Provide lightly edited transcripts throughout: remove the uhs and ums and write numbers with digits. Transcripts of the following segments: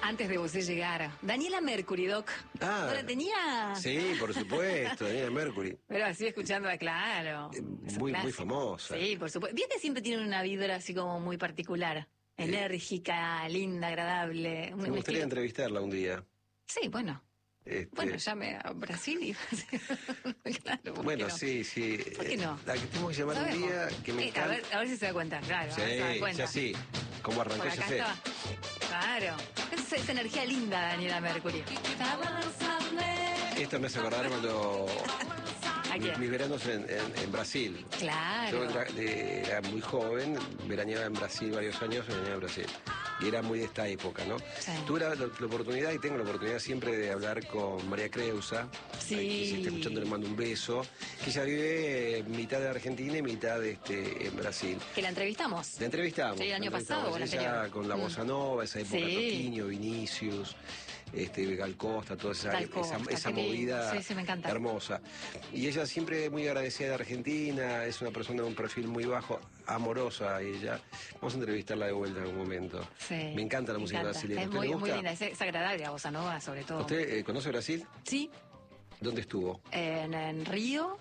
Antes de usted llegar. Daniela Mercury, Doc. Ah. ¿No la tenía? Sí, por supuesto, Daniela Mercury. Pero así escuchándola, claro. Muy famosa. Sí, por supuesto. Viste, siempre tienen una vibra así como muy particular. Enérgica, linda, agradable. Me gustaría entrevistarla un día. Sí, bueno. Bueno, llame a Brasil y... claro, bueno, sí. ¿Por qué no? La que tenemos que llamar un día que me encanta. A ver si se da cuenta, claro. Sí, se da cuenta. ya sí. Como arrancó, Por acá ya sé. estaba. Claro. Esa energía linda, Daniela Mercury. Esto me hace acordar cuando... ¿A quién? mis veranos en Brasil. Claro. Yo era muy joven, veraneaba en Brasil varios años, veraneaba en Brasil. Y era muy de esta época, ¿no? Sí. Tuve la oportunidad y tengo la oportunidad siempre de hablar con María Creusa. Sí. Si está escuchando, le mando un beso. Que ella vive mitad de Argentina y mitad en Brasil. Que la entrevistamos. La entrevistamos. Sí, el año pasado o el Ella anterior. con la bossa nova, esa época, Toquinho, Vinicius, Gal Costa, toda esa movida sí, me encanta. hermosa. Y ella siempre muy agradecida de Argentina, es una persona de un perfil muy bajo, amorosa ella. Vamos a entrevistarla de vuelta en algún momento. Sí, me encanta la música brasileña. Es muy linda, es agradable la bossa nova, sobre todo. ¿Usted conoce Brasil? Sí. ¿Dónde estuvo? En Río.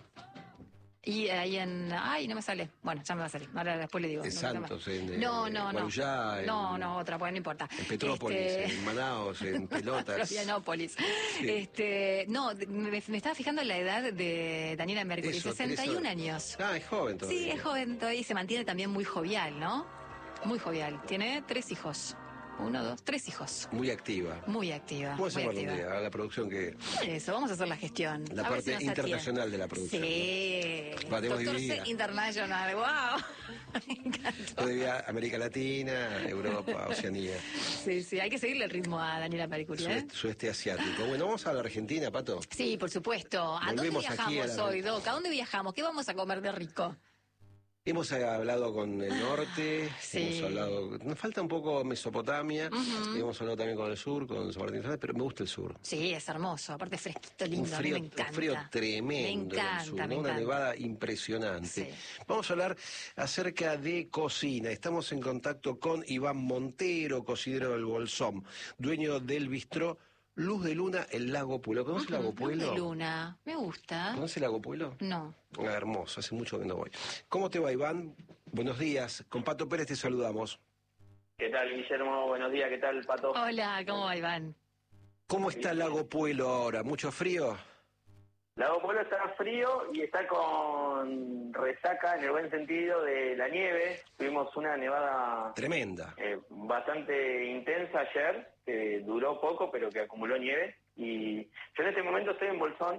Y ahí ay, no me sale. Bueno, ya me va a salir. Ahora después le digo. En Santos, en Guarujá, no, otra, pues no importa. En Petrópolis, en Manaos, en Pelotas. Florianópolis. Sí. No, me estaba fijando en la edad de Daniela Mercury, 61 años. Ah, es joven todavía. Sí, es joven todavía y se mantiene también muy jovial, ¿no? Muy jovial. Tiene 3 hijos. 1, 2, 3 hijos. Muy activa. Muy activa. Vamos a llamarlo un día a la producción que... Eso, vamos a hacer la gestión. La parte internacional de la producción. Sí. ¿no? Doctor C International, wow. Me encanta. Todavía América Latina, Europa, Oceanía. Sí, hay que seguirle el ritmo a Daniela Mercury. Sudeste asiático. Bueno, vamos a la Argentina, Pato. Sí, por supuesto. ¿A dónde viajamos hoy, Doc? ¿A dónde viajamos? ¿Qué vamos a comer de rico? Hemos hablado con el norte, sí. Hemos hablado... Nos falta un poco Mesopotamia, hemos hablado también con el sur, con San Martín, pero me gusta el sur. Sí, es hermoso, aparte fresquito, lindo, un frío, me encanta. Un frío tremendo me encanta, en el sur, ¿no? Una nevada impresionante. Sí. Vamos a hablar acerca de cocina. Estamos en contacto con Iván Montero, cocinero del Bolsón, dueño del bistró Luz de Luna, el Lago Puelo. ¿Conoce el Lago Puelo? Luz de Luna, me gusta. ¿Conoce el Lago Puelo? No. Hermoso, hace mucho que no voy. ¿Cómo te va, Iván? Buenos días. Con Pato Pérez te saludamos. ¿Qué tal, Guillermo? Buenos días, ¿qué tal, Pato? Hola, ¿cómo va, Iván? ¿Cómo está el Lago Puelo ahora? ¿Mucho frío? Lago Puelo está frío y está con resaca, en el buen sentido, de la nieve. Tuvimos una nevada... tremenda. Bastante intensa ayer, que duró poco, pero que acumuló nieve. Y yo en este momento estoy en Bolsón,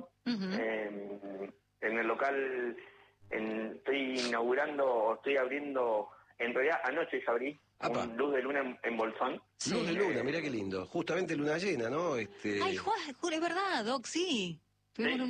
en el local, estoy abriendo, en realidad anoche ya abrí, un Luz de Luna en Bolsón. Sí. Luz de Luna, mirá qué lindo. Justamente luna llena, ¿no? Ay, Juan, es verdad, Doc, sí. Tuvimos